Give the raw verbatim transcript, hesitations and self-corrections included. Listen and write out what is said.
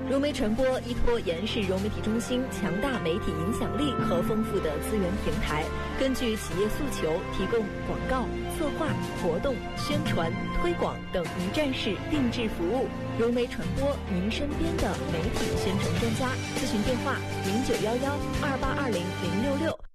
融媒传播依托延世融媒体中心强大媒体影响力和丰富的资源平台，根据企业诉求，提供广告、策划、活动、宣传、推广等一站式定制服务。融媒传播，您身边的媒体宣传专家。咨询电话：零九幺幺二八二零零六六。